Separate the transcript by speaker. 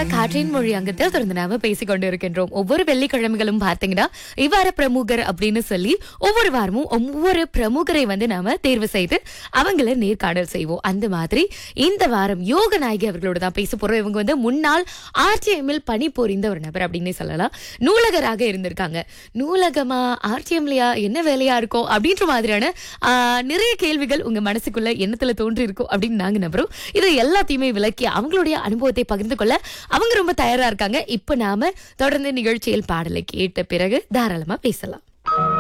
Speaker 1: காற்றின் மொழி அங்கத்தில் தொடர்ந்து நாம பேசிக் கொண்டு இருக்கின்றோம். ஒவ்வொரு வெள்ளிக்கிழமைகளும் பார்த்தீங்கன்னா இவ்வாறு பிரமுகர் அப்படின்னு சொல்லி ஒவ்வொரு வாரமும் ஒவ்வொரு பிரமுகரை நாம தேர்வு செய்து அவங்கள நேர்காணல் செய்வோம். அந்த மாதிரி இந்த வாரம் யோக நாயகி அவர்களோட தான் பேச போறோம். இவங்க முன்னாள் ஆர்டிஎம்மில் பணிபுரிந்த ஒரு நபர் அப்படின்னு சொல்லலாம். நூலகராக இருந்திருக்காங்க. நூலகமா ஆர்டிஎம்லயா என்ன வேலையா இருக்கும் அப்படின்ற மாதிரியான நிறைய கேள்விகள் உங்க மனசுக்குள்ள எண்ணத்துல தோன்றி இருக்கும் அப்படின்னு நாங்க நம்புறோம். இது எல்லாத்தையுமே விளக்கி அவங்களுடைய அனுபவத்தை பகிர்ந்து கொள்ள அவங்க ரொம்ப தயாரா இருக்காங்க. இப்ப நாம தொடர்ந்து நிகழ்ச்சியில் பாடலை கேட்ட பிறகு தாராளமா பேசலாம்.